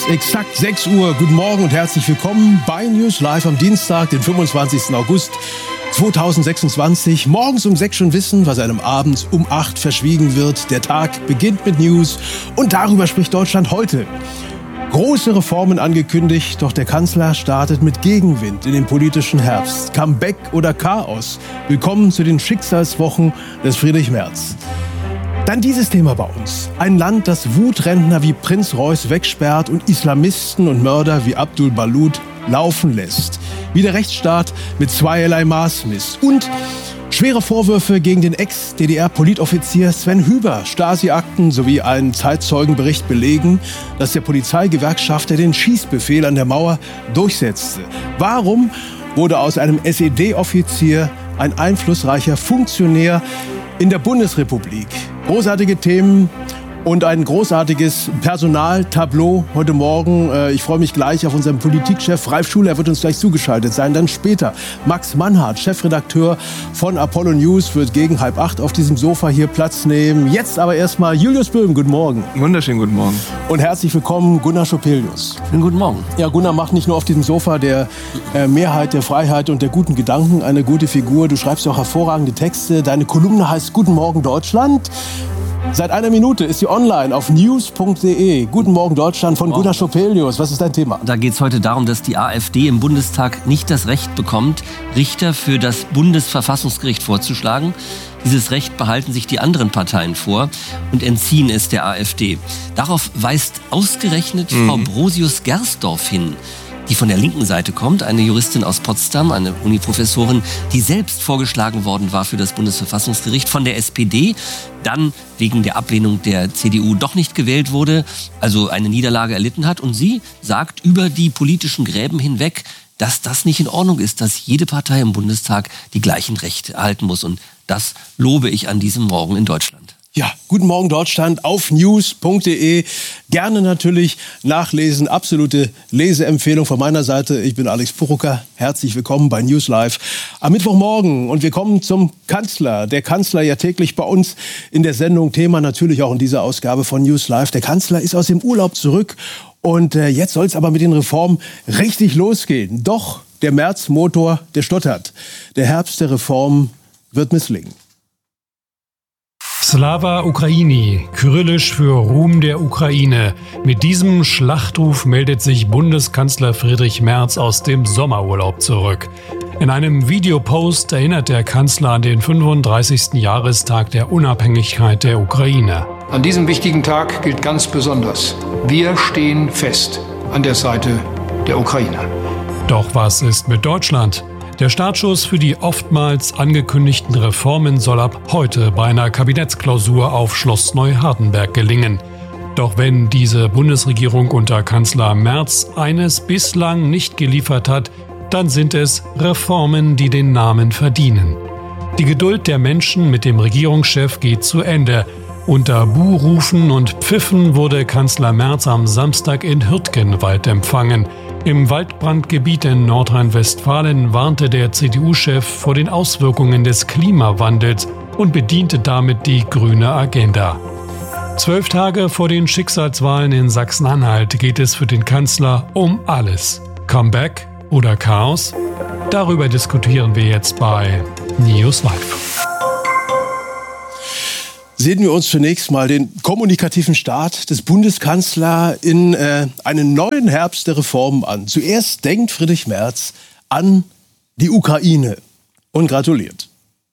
ist exakt 6 Uhr. Guten Morgen und herzlich willkommen bei News Live am Dienstag, den 25. August 2026. Morgens um 6 schon wissen, was einem abends um 8 verschwiegen wird. Der Tag beginnt mit News und darüber spricht Deutschland heute. Große Reformen angekündigt, doch der Kanzler startet mit Gegenwind in den politischen Herbst. Comeback oder Chaos? Willkommen zu den Schicksalswochen des Friedrich Merz. Dann dieses Thema bei uns. Ein Land, das Wutrentner wie Prinz Reuß wegsperrt und Islamisten und Mörder wie Abdul Balut laufen lässt. Wie der Rechtsstaat mit zweierlei Maß misst. Und schwere Vorwürfe gegen den Ex-DDR-Politoffizier Sven Hüber. Stasi-Akten sowie ein Zeitzeugenbericht belegen, dass der Polizeigewerkschafter den Schießbefehl an der Mauer durchsetzte. Warum wurde aus einem SED-Offizier ein einflussreicher Funktionär in der Bundesrepublik? Großartige Themen und ein großartiges Personaltableau heute Morgen. Ich freue mich gleich auf unseren Politikchef Ralf Schuler, er wird uns gleich zugeschaltet sein. Dann später Max Mannhardt, Chefredakteur von Apollo News, wird gegen 7:30 auf diesem Sofa hier Platz nehmen. Jetzt aber erstmal Julius Böhm, guten Morgen. Wunderschönen guten Morgen. Und herzlich willkommen Gunnar Schopelius. Schönen guten Morgen. Ja, Gunnar macht nicht nur auf diesem Sofa der Mehrheit, der Freiheit und der guten Gedanken eine gute Figur. Du schreibst auch hervorragende Texte. Deine Kolumne heißt Guten Morgen Deutschland. Seit einer Minute ist sie online auf news.de. Guten Morgen Deutschland von Gunnar Schopelius. Was ist dein Thema? Da geht es heute darum, dass die AfD im Bundestag nicht das Recht bekommt, Richter für das Bundesverfassungsgericht vorzuschlagen. Dieses Recht behalten sich die anderen Parteien vor und entziehen es der AfD. Darauf weist ausgerechnet Frau Brosius-Gersdorf hin, die von der linken Seite kommt, eine Juristin aus Potsdam, eine Uniprofessorin, die selbst vorgeschlagen worden war für das Bundesverfassungsgericht von der SPD, dann wegen der Ablehnung der CDU doch nicht gewählt wurde, also eine Niederlage erlitten hat. Und sie sagt über die politischen Gräben hinweg, dass das nicht in Ordnung ist, dass jede Partei im Bundestag die gleichen Rechte erhalten muss. Und das lobe ich an diesem Morgen in Deutschland. Ja, Guten Morgen Deutschland auf news.de. Gerne natürlich nachlesen. Absolute Leseempfehlung von meiner Seite. Ich bin Alex Purucker. Herzlich willkommen bei News Live am Mittwochmorgen. Und wir kommen zum Kanzler. Der Kanzler ja täglich bei uns in der Sendung. Thema natürlich auch in dieser Ausgabe von News Live. Der Kanzler ist aus dem Urlaub zurück. Und jetzt soll es aber mit den Reformen richtig losgehen. Doch der Merz-Motor, der stottert. Der Herbst der Reformen wird misslingen. Slava Ukraini, kyrillisch für Ruhm der Ukraine. Mit diesem Schlachtruf meldet sich Bundeskanzler Friedrich Merz aus dem Sommerurlaub zurück. In einem Videopost erinnert der Kanzler an den 35. Jahrestag der Unabhängigkeit der Ukraine. An diesem wichtigen Tag gilt ganz besonders: Wir stehen fest an der Seite der Ukraine. Doch was ist mit Deutschland? Der Startschuss für die oftmals angekündigten Reformen soll ab heute bei einer Kabinettsklausur auf Schloss Neuhardenberg gelingen. Doch wenn diese Bundesregierung unter Kanzler Merz eines bislang nicht geliefert hat, dann sind es Reformen, die den Namen verdienen. Die Geduld der Menschen mit dem Regierungschef geht zu Ende. Unter Buhrufen und Pfiffen wurde Kanzler Merz am Samstag in Hürtgenwald empfangen. Im Waldbrandgebiet in Nordrhein-Westfalen warnte der CDU-Chef vor den Auswirkungen des Klimawandels und bediente damit die grüne Agenda. 12 Tage vor den Schicksalswahlen in Sachsen-Anhalt geht es für den Kanzler um alles. Comeback oder Chaos? Darüber diskutieren wir jetzt bei News Live. Sehen wir uns zunächst mal den kommunikativen Start des Bundeskanzlers in einen neuen Herbst der Reformen an. Zuerst denkt Friedrich Merz an die Ukraine und gratuliert.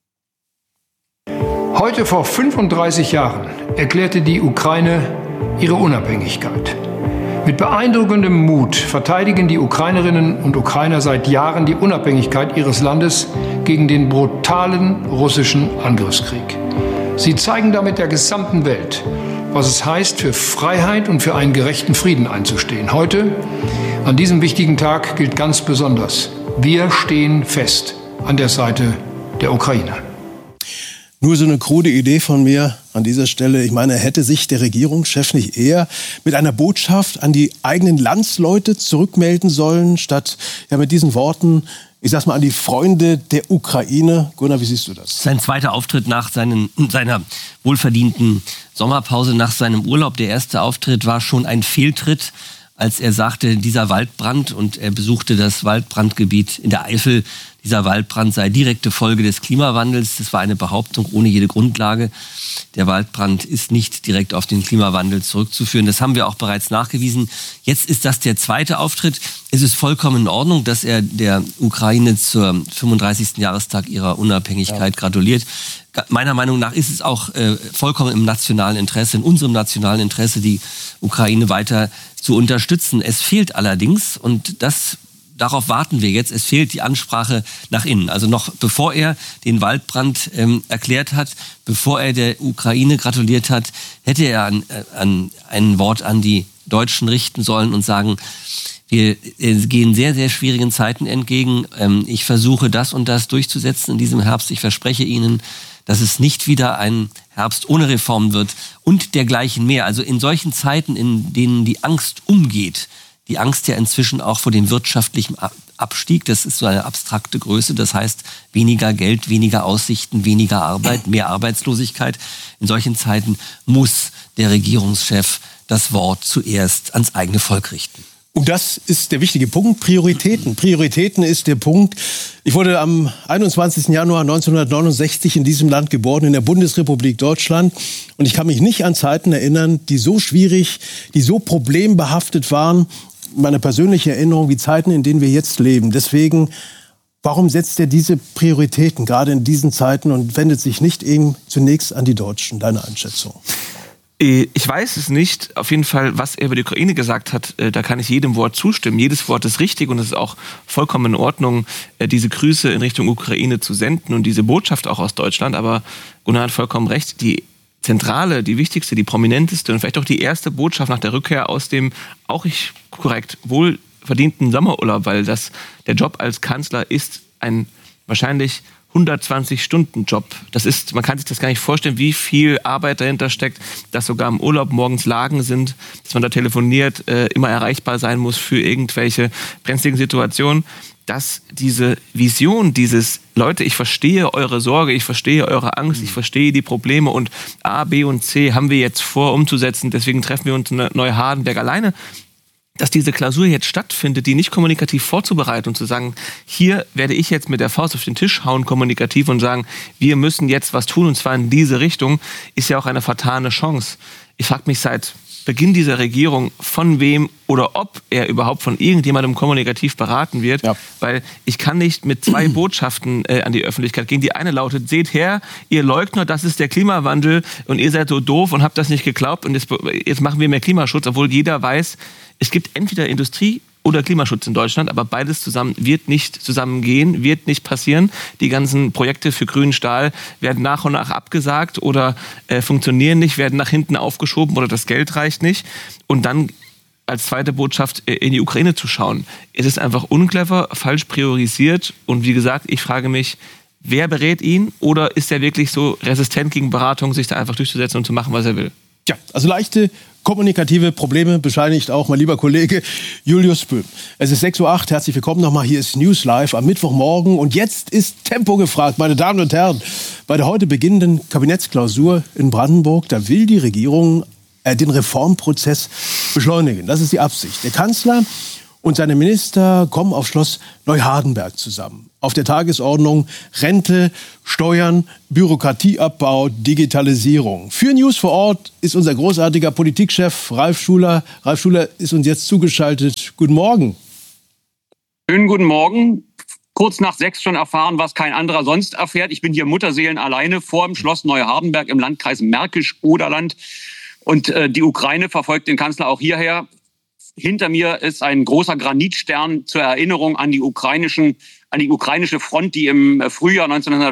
Heute vor 35 Jahren erklärte die Ukraine ihre Unabhängigkeit. Mit beeindruckendem Mut verteidigen die Ukrainerinnen und Ukrainer seit Jahren die Unabhängigkeit ihres Landes gegen den brutalen russischen Angriffskrieg. Sie zeigen damit der gesamten Welt, was es heißt, für Freiheit und für einen gerechten Frieden einzustehen. Heute, an diesem wichtigen Tag, gilt ganz besonders: Wir stehen fest an der Seite der Ukraine. Nur so eine krude Idee von mir an dieser Stelle. Ich meine, hätte sich der Regierungschef nicht eher mit einer Botschaft an die eigenen Landsleute zurückmelden sollen, statt mit diesen Worten, ich sag's mal, an die Freunde der Ukraine? Gunnar, wie siehst du das? Sein zweiter Auftritt nach seiner wohlverdienten Sommerpause, nach seinem Urlaub, der erste Auftritt war schon ein Fehltritt. als er sagte, dieser Waldbrand, und er besuchte das Waldbrandgebiet in der Eifel, dieser Waldbrand sei direkte Folge des Klimawandels. Das war eine Behauptung ohne jede Grundlage. Der Waldbrand ist nicht direkt auf den Klimawandel zurückzuführen. Das haben wir auch bereits nachgewiesen. Jetzt ist das der zweite Auftritt. Es ist vollkommen in Ordnung, dass er der Ukraine zur 35. Jahrestag ihrer Unabhängigkeit gratuliert. Meiner Meinung nach ist es auch vollkommen im nationalen Interesse, in unserem nationalen Interesse, die Ukraine weiter zu unterstützen. Es fehlt allerdings, und darauf warten wir jetzt, es fehlt die Ansprache nach innen. Also noch bevor er den Waldbrand erklärt hat, bevor er der Ukraine gratuliert hat, hätte er ein Wort an die Deutschen richten sollen und sagen, wir gehen sehr, sehr schwierigen Zeiten entgegen. Ich versuche das und das durchzusetzen in diesem Herbst. Ich verspreche Ihnen, dass es nicht wieder ein Herbst ohne Reformen wird und dergleichen mehr. Also in solchen Zeiten, in denen die Angst umgeht, die Angst ja inzwischen auch vor dem wirtschaftlichen Abstieg, das ist so eine abstrakte Größe, das heißt weniger Geld, weniger Aussichten, weniger Arbeit, mehr Arbeitslosigkeit. In solchen Zeiten muss der Regierungschef das Wort zuerst ans eigene Volk richten. Und das ist der wichtige Punkt, Prioritäten. Prioritäten ist der Punkt. Ich wurde am 21. Januar 1969 in diesem Land geboren, in der Bundesrepublik Deutschland. Und ich kann mich nicht an Zeiten erinnern, die so schwierig, die so problembehaftet waren, meine persönliche Erinnerung, wie Zeiten, in denen wir jetzt leben. Deswegen, warum setzt er diese Prioritäten gerade in diesen Zeiten und wendet sich nicht eben zunächst an die Deutschen? Deine Einschätzung? Ich weiß es nicht. Auf jeden Fall, was er über die Ukraine gesagt hat, da kann ich jedem Wort zustimmen. Jedes Wort ist richtig und es ist auch vollkommen in Ordnung, diese Grüße in Richtung Ukraine zu senden und diese Botschaft auch aus Deutschland. Aber Gunnar hat vollkommen recht. Die zentrale, die wichtigste, die prominenteste und vielleicht auch die erste Botschaft nach der Rückkehr aus dem, auch ich korrekt, wohlverdienten Sommerurlaub, weil der Job als Kanzler ist ein wahrscheinlich 120-Stunden-Job. Das ist, man kann sich das gar nicht vorstellen, wie viel Arbeit dahinter steckt, dass sogar im Urlaub morgens Lagen sind, dass man da telefoniert, immer erreichbar sein muss für irgendwelche brenzligen Situationen. Dass diese Vision, Leute, ich verstehe eure Sorge, ich verstehe eure Angst, ich verstehe die Probleme und A, B und C haben wir jetzt vor umzusetzen, deswegen treffen wir uns in Neuhardenberg alleine. Dass diese Klausur jetzt stattfindet, die nicht kommunikativ vorzubereiten und zu sagen, hier werde ich jetzt mit der Faust auf den Tisch hauen, kommunikativ und sagen, wir müssen jetzt was tun und zwar in diese Richtung, ist ja auch eine vertane Chance. Ich frage mich seit Beginn dieser Regierung, von wem oder ob er überhaupt von irgendjemandem kommunikativ beraten wird, weil ich kann nicht mit zwei Botschaften an die Öffentlichkeit gehen. Die eine lautet, seht her, ihr Leugner, das ist der Klimawandel und ihr seid so doof und habt das nicht geglaubt und jetzt machen wir mehr Klimaschutz, obwohl jeder weiß, es gibt entweder Industrie oder Klimaschutz in Deutschland, aber beides zusammen wird nicht zusammengehen, wird nicht passieren. Die ganzen Projekte für grünen Stahl werden nach und nach abgesagt oder funktionieren nicht, werden nach hinten aufgeschoben oder das Geld reicht nicht. Und dann als zweite Botschaft in die Ukraine zu schauen. Es ist einfach unclever, falsch priorisiert und wie gesagt, ich frage mich, wer berät ihn oder ist er wirklich so resistent gegen Beratung, sich da einfach durchzusetzen und zu machen, was er will? Tja, also leichte kommunikative Probleme bescheinigt auch mein lieber Kollege Julius Böhm. Es ist 6:08 Uhr, herzlich willkommen nochmal. Hier ist News Live am Mittwochmorgen und jetzt ist Tempo gefragt, meine Damen und Herren. Bei der heute beginnenden Kabinettsklausur in Brandenburg, da will die Regierung den Reformprozess beschleunigen. Das ist die Absicht. Der Kanzler und seine Minister kommen auf Schloss Neuhardenberg zusammen. Auf der Tagesordnung Rente, Steuern, Bürokratieabbau, Digitalisierung. Für News vor Ort ist unser großartiger Politikchef Ralf Schuler. Ralf Schuler ist uns jetzt zugeschaltet. Guten Morgen. Schönen guten Morgen. Kurz nach 6 schon erfahren, was kein anderer sonst erfährt. Ich bin hier Mutterseelen alleine vor dem Schloss Neuhardenberg im Landkreis Märkisch-Oderland. Und die Ukraine verfolgt den Kanzler auch hierher. Hinter mir ist ein großer Granitstern zur Erinnerung an die ukrainische Front, die im Frühjahr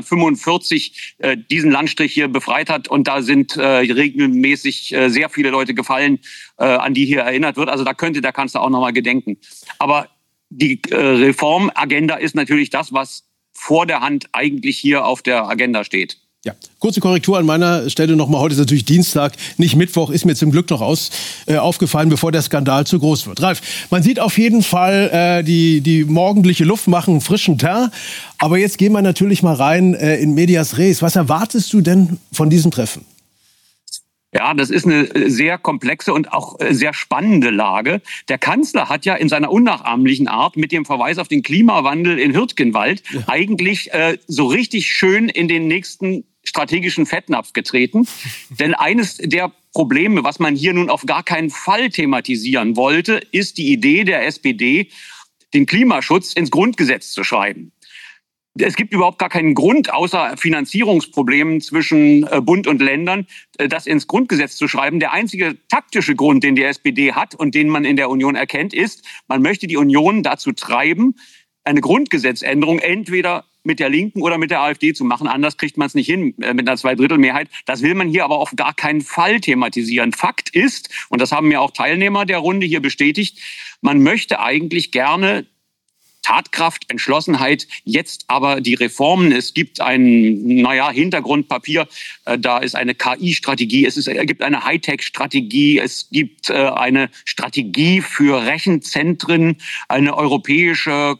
1945 diesen Landstrich hier befreit hat. Und da sind regelmäßig sehr viele Leute gefallen, an die hier erinnert wird. Also da könnte der Kanzler auch nochmal gedenken. Aber die Reformagenda ist natürlich das, was vor der Hand eigentlich hier auf der Agenda steht. Ja, kurze Korrektur an meiner Stelle nochmal. Heute ist natürlich Dienstag, nicht Mittwoch. Ist mir zum Glück noch aufgefallen, bevor der Skandal zu groß wird. Ralf, man sieht auf jeden Fall, die morgendliche Luft machen frischen Teint. Aber jetzt gehen wir natürlich mal rein in medias res. Was erwartest du denn von diesem Treffen? Ja, das ist eine sehr komplexe und auch sehr spannende Lage. Der Kanzler hat ja in seiner unnachahmlichen Art mit dem Verweis auf den Klimawandel in Hürtgenwald eigentlich so richtig schön in den nächsten strategischen Fettnapf getreten. Denn eines der Probleme, was man hier nun auf gar keinen Fall thematisieren wollte, ist die Idee der SPD, den Klimaschutz ins Grundgesetz zu schreiben. Es gibt überhaupt gar keinen Grund, außer Finanzierungsproblemen zwischen Bund und Ländern, das ins Grundgesetz zu schreiben. Der einzige taktische Grund, den die SPD hat und den man in der Union erkennt, ist, man möchte die Union dazu treiben, eine Grundgesetzänderung entweder mit der Linken oder mit der AfD zu machen. Anders kriegt man es nicht hin mit einer Zweidrittelmehrheit. Das will man hier aber auf gar keinen Fall thematisieren. Fakt ist, und das haben mir auch Teilnehmer der Runde hier bestätigt, man möchte eigentlich gerne Tatkraft, Entschlossenheit, jetzt aber die Reformen. Es gibt ein Hintergrundpapier, da ist eine KI-Strategie, es gibt eine Hightech-Strategie, es gibt eine Strategie für Rechenzentren, eine europäische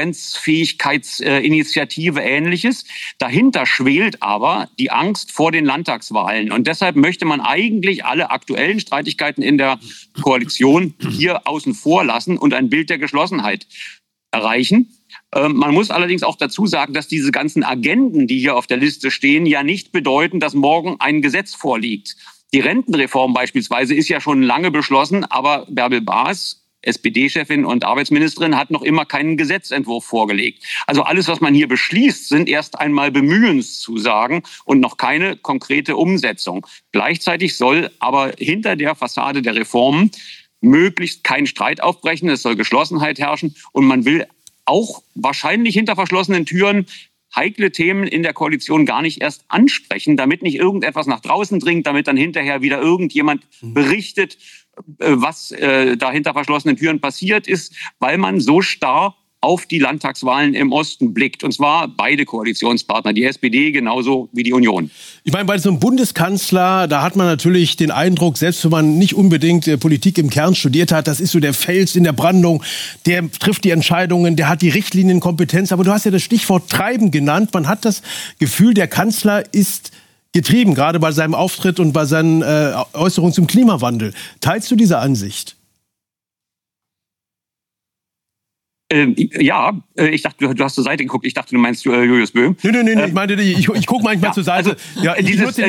Konkurrenzfähigkeitsinitiative, Ähnliches. Dahinter schwelt aber die Angst vor den Landtagswahlen. Und deshalb möchte man eigentlich alle aktuellen Streitigkeiten in der Koalition hier außen vor lassen und ein Bild der Geschlossenheit erreichen. Man muss allerdings auch dazu sagen, dass diese ganzen Agenden, die hier auf der Liste stehen, ja nicht bedeuten, dass morgen ein Gesetz vorliegt. Die Rentenreform beispielsweise ist ja schon lange beschlossen, aber Bärbel Baas, SPD-Chefin und Arbeitsministerin, hat noch immer keinen Gesetzentwurf vorgelegt. Also alles, was man hier beschließt, sind erst einmal Bemühenszusagen und noch keine konkrete Umsetzung. Gleichzeitig soll aber hinter der Fassade der Reformen möglichst kein Streit aufbrechen, es soll Geschlossenheit herrschen und man will auch wahrscheinlich hinter verschlossenen Türen heikle Themen in der Koalition gar nicht erst ansprechen, damit nicht irgendetwas nach draußen dringt, damit dann hinterher wieder irgendjemand berichtet, was da hinter verschlossenen Türen passiert ist, weil man so starr auf die Landtagswahlen im Osten blickt. Und zwar beide Koalitionspartner, die SPD genauso wie die Union. Ich meine, bei so einem Bundeskanzler, da hat man natürlich den Eindruck, selbst wenn man nicht unbedingt Politik im Kern studiert hat, das ist so der Fels in der Brandung, der trifft die Entscheidungen, der hat die Richtlinienkompetenz. Aber du hast ja das Stichwort Treiben genannt. Man hat das Gefühl, der Kanzler ist getrieben, gerade bei seinem Auftritt und bei seinen Äußerungen zum Klimawandel. Teilst du diese Ansicht? Ja, ich dachte, du hast zur Seite geguckt. Ich dachte, du meinst Julius Böhm. Nee, ich meinte, ich gucke manchmal zur Seite. Also, ja,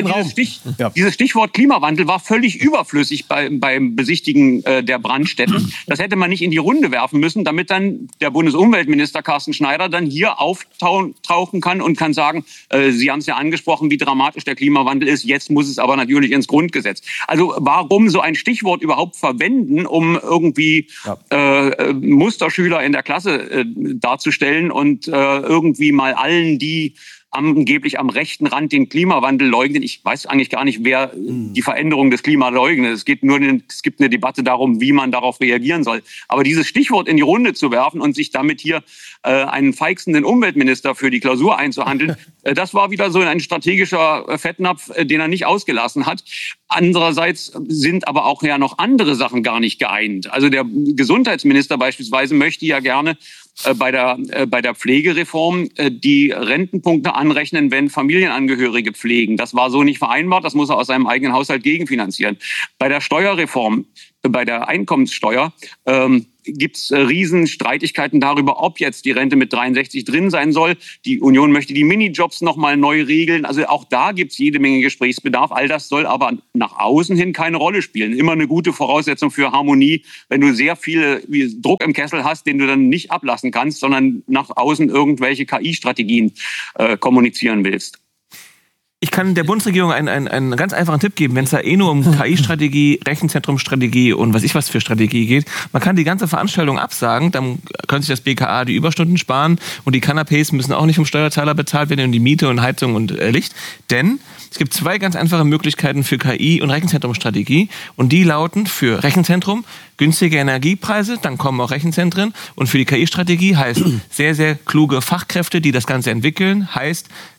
dieses Stichwort Klimawandel war völlig überflüssig beim Besichtigen der Brandstätten. Das hätte man nicht in die Runde werfen müssen, damit dann der Bundesumweltminister Carsten Schneider dann hier auftauchen kann und kann sagen, Sie haben es ja angesprochen, wie dramatisch der Klimawandel ist. Jetzt muss es aber natürlich ins Grundgesetz. Also warum so ein Stichwort überhaupt verwenden, um irgendwie Musterschüler in der Klasse darzustellen und irgendwie mal allen, die angeblich am rechten Rand den Klimawandel leugnen. Ich weiß eigentlich gar nicht, wer die Veränderung des Klimas leugnet. Es gibt eine Debatte darum, wie man darauf reagieren soll. Aber dieses Stichwort in die Runde zu werfen und sich damit hier einen feixenden Umweltminister für die Klausur einzuhandeln, das war wieder so ein strategischer Fettnapf, den er nicht ausgelassen hat. Andererseits sind aber auch ja noch andere Sachen gar nicht geeint. Also der Gesundheitsminister beispielsweise möchte ja gerne bei der Pflegereform die Rentenpunkte anrechnen, wenn Familienangehörige pflegen. Das war so nicht vereinbart, das muss er aus seinem eigenen Haushalt gegenfinanzieren. Bei der Steuerreform, bei der Einkommenssteuer, gibt es Riesenstreitigkeiten darüber, ob jetzt die Rente mit 63 drin sein soll. Die Union möchte die Minijobs nochmal neu regeln. Also auch da gibt es jede Menge Gesprächsbedarf. All das soll aber nach außen hin keine Rolle spielen. Immer eine gute Voraussetzung für Harmonie, wenn du sehr viel Druck im Kessel hast, den du dann nicht ablassen kannst, sondern nach außen irgendwelche KI-Strategien kommunizieren willst. Ich kann der Bundesregierung einen ganz einfachen Tipp geben, wenn es da nur um KI-Strategie, Rechenzentrumstrategie und was ich was für Strategie geht. Man kann die ganze Veranstaltung absagen, dann können sich das BKA die Überstunden sparen und die Canapés müssen auch nicht vom Steuerzahler bezahlt werden und die Miete und Heizung und Licht. Denn es gibt zwei ganz einfache Möglichkeiten für KI und Rechenzentrumstrategie und die lauten für Rechenzentrum günstige Energiepreise, dann kommen auch Rechenzentren und für die KI-Strategie heißt sehr, sehr kluge Fachkräfte, die das Ganze entwickeln, heißt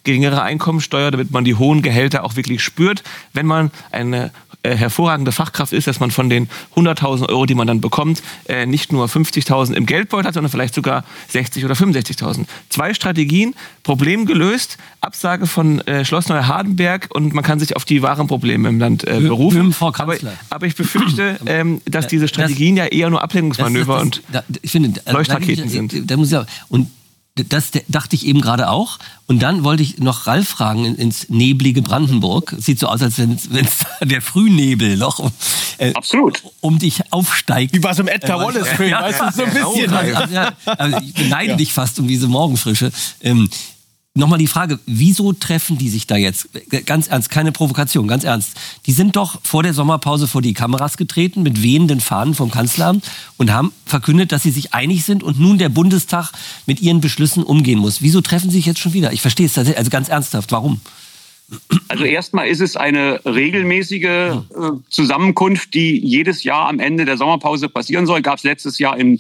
geringere Einkommensteuer, damit man die hohen Gehälter auch wirklich spürt, wenn man eine hervorragende Fachkraft ist, dass man von den 100.000 Euro, die man dann bekommt, nicht nur 50.000 im Geldbeutel hat, sondern vielleicht sogar 60.000 oder 65.000. 2 Strategien, Problem gelöst, Absage von Schloss Neuhardenberg und man kann sich auf die wahren Probleme im Land berufen. Aber ich befürchte, dass diese Strategien ja eher nur Ablenkungsmanöver und Leuchtraketen sind. Das dachte ich eben gerade auch. Und dann wollte ich noch Ralf fragen ins neblige Brandenburg. Sieht so aus, als wenn es der Frühnebel noch absolut um dich aufsteigt. Wie bei so einem Edgar Wallace-Film, weißt du, so ein bisschen. Also ich beneide dich fast um diese Morgenfrische. Nochmal die Frage, wieso treffen die sich da jetzt? Ganz ernst, keine Provokation, ganz ernst. Die sind doch vor der Sommerpause vor die Kameras getreten mit wehenden Fahnen vom Kanzleramt und haben verkündet, dass sie sich einig sind und nun der Bundestag mit ihren Beschlüssen umgehen muss. Wieso treffen sie sich jetzt schon wieder? Ich verstehe es tatsächlich, also ganz ernsthaft, warum? Also erstmal ist es eine regelmäßige Zusammenkunft, die jedes Jahr am Ende der Sommerpause passieren soll. Gab es letztes Jahr in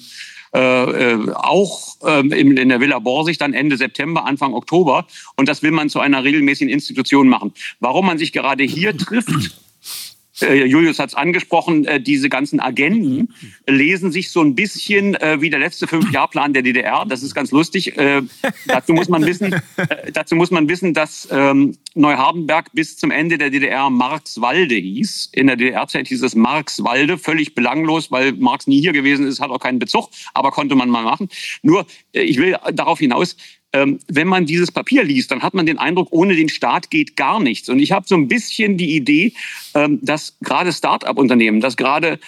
der Villa Borsig dann Ende September, Anfang Oktober. Und das will man zu einer regelmäßigen Institution machen. Warum man sich gerade hier trifft, Julius hat es angesprochen, diese ganzen Agenden lesen sich so ein bisschen wie der letzte 5-Jahr-Plan der DDR. Das ist ganz lustig. Dazu muss man wissen, dass Neuhardenberg bis zum Ende der DDR Marxwalde hieß. In der DDR-Zeit hieß es Marxwalde, völlig belanglos, weil Marx nie hier gewesen ist, hat auch keinen Bezug, aber konnte man mal machen. Nur, ich will darauf hinaus, wenn man dieses Papier liest, dann hat man den Eindruck, ohne den Staat geht gar nichts. Und ich habe so ein bisschen die Idee, dass gerade Start-up-Unternehmen, dass gerade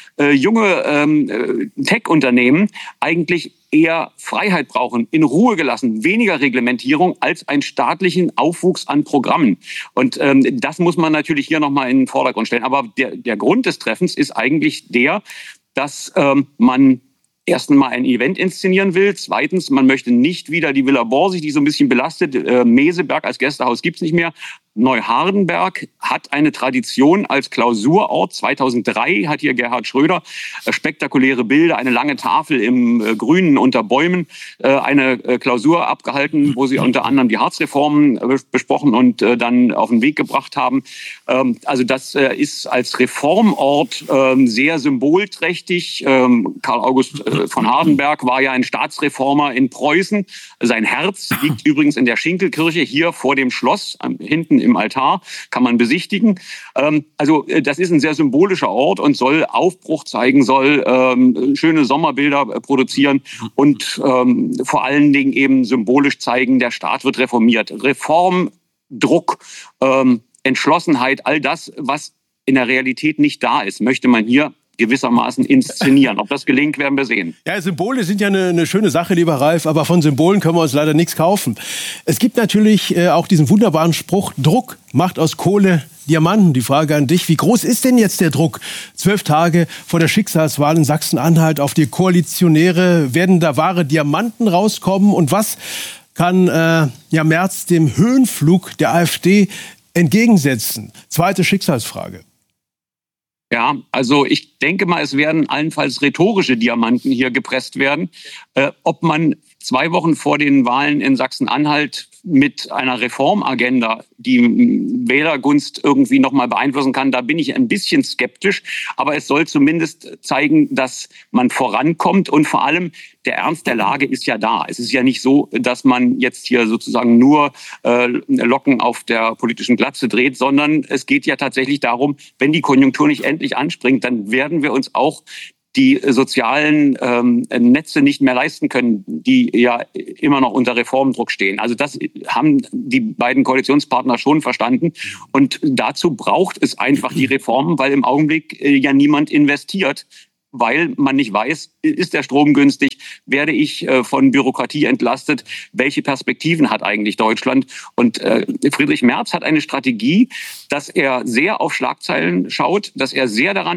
junge Tech-Unternehmen eigentlich eher Freiheit brauchen, in Ruhe gelassen, weniger Reglementierung als einen staatlichen Aufwuchs an Programmen. Und das muss man natürlich hier nochmal in den Vordergrund stellen. Aber der Grund des Treffens ist eigentlich der, dass man erstens mal ein Event inszenieren will. Zweitens, man möchte nicht wieder die Villa Borsig, die so ein bisschen belastet. Meseberg als Gästehaus gibt's nicht mehr. Neuhardenberg hat eine Tradition als Klausurort. 2003 hat hier Gerhard Schröder spektakuläre Bilder, eine lange Tafel im Grünen unter Bäumen, eine Klausur abgehalten, wo sie unter anderem die Harzreformen besprochen und dann auf den Weg gebracht haben. Also das ist als Reformort sehr symbolträchtig. Karl August von Hardenberg war ja ein Staatsreformer in Preußen. Sein Herz liegt übrigens in der Schinkelkirche hier vor dem Schloss, hinten im Altar, kann man besichtigen. Also das ist ein sehr symbolischer Ort und soll Aufbruch zeigen, soll schöne Sommerbilder produzieren und vor allen Dingen eben symbolisch zeigen, der Staat wird reformiert. Reform, Druck, Entschlossenheit, all das, was in der Realität nicht da ist, möchte man hier gewissermaßen inszenieren. Ob das gelingt, werden wir sehen. Ja, Symbole sind ja eine schöne Sache, lieber Ralf, aber von Symbolen können wir uns leider nichts kaufen. Es gibt natürlich auch diesen wunderbaren Spruch, Druck macht aus Kohle Diamanten. Die Frage an dich, wie groß ist denn jetzt der Druck? 12 Tage vor der Schicksalswahl in Sachsen-Anhalt auf die Koalitionäre. Werden da wahre Diamanten rauskommen? Und was kann Merz dem Höhenflug der AfD entgegensetzen? Zweite Schicksalsfrage. Ja, also ich denke mal, es werden allenfalls rhetorische Diamanten hier gepresst werden. Ob man 2 Wochen vor den Wahlen in Sachsen-Anhalt mit einer Reformagenda die Wählergunst irgendwie nochmal beeinflussen kann, da bin ich ein bisschen skeptisch. Aber es soll zumindest zeigen, dass man vorankommt und vor allem der Ernst der Lage ist ja da. Es ist ja nicht so, dass man jetzt hier sozusagen nur Locken auf der politischen Glatze dreht, sondern es geht ja tatsächlich darum, wenn die Konjunktur nicht endlich anspringt, dann werden wir uns auch die sozialen Netze nicht mehr leisten können, die ja immer noch unter Reformdruck stehen. Also das haben die beiden Koalitionspartner schon verstanden. Und dazu braucht es einfach die Reformen, weil im Augenblick ja niemand investiert, weil man nicht weiß, ist der Strom günstig, werde ich von Bürokratie entlastet, welche Perspektiven hat eigentlich Deutschland? Und Friedrich Merz hat eine Strategie, dass er sehr auf Schlagzeilen schaut, dass er sehr daran